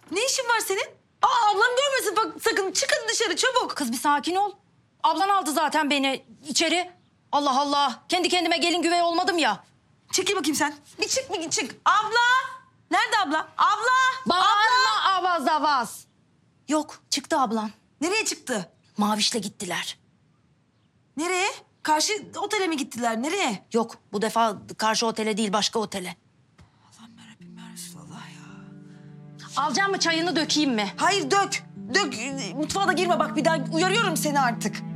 Ne işin var senin? Ablam görmesin bak sakın. Çıkın dışarı çabuk. Kız bir sakin ol. Ablan aldı zaten beni içeri. Allah Allah. Kendi kendime gelin güvey olmadım ya. Çekil bakayım sen. Bir çık bir çık. Abla. Nerede abla? Abla. Bağırma avaz avaz. Yok çıktı ablan. Nereye çıktı? Maviş'le gittiler. Nereye? Karşı otele mi gittiler? Nereye? Yok bu defa karşı otele değil başka otele. Allah'ım yarabbim ya Resulallah ya. Alacağım mı çayını dökeyim mi? Hayır dök. Dök. Mutfağa da girme bak bir daha uyarıyorum seni artık.